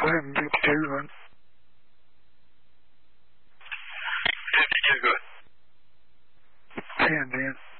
ahead and do 52 then. 52, good. 10 then.